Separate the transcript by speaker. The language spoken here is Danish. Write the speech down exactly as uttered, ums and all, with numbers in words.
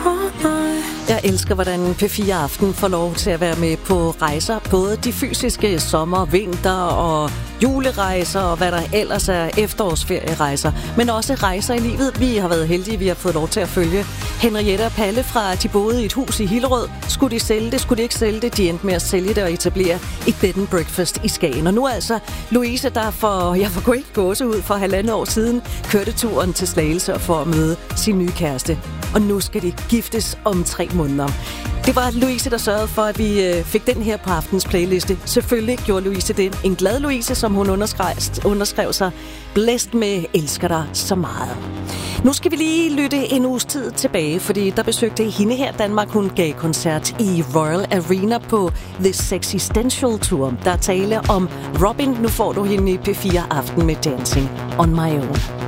Speaker 1: Jeg elsker, hvordan P fire Aften får lov til at være med på rejser. Både de fysiske sommer, vinter og julerejser og hvad der ellers er efterårsferierejser. Men også rejser i livet. Vi har været heldige, vi har fået lov til at følge Henriette og Palle fra, at de boede i et hus i Hillerød. Skulle de sælge det? Skulle de ikke sælge det? De endte med at sælge det og etablere et bed and breakfast i Skagen. Og nu altså Louise, der for, jeg får ikke gåse ud for halvandet år siden, kørte turen til Slagelse for at møde sin nye kæreste. Og nu skal de giftes om tre måneder. Det var Louise, der sørgede for, at vi øh, fik den her på aftens playliste. Selvfølgelig gjorde Louise det. En glad Louise, som hun underskrev, underskrev sig. Blæst med elsker dig så meget. Nu skal vi lige lytte en uges tid tilbage, fordi der besøgte hende her Danmark. Hun gav koncert i Royal Arena på The Sexistential Tour. Der er tale om Robin. Nu får du hende i P fire Aften med Dancing on My Own.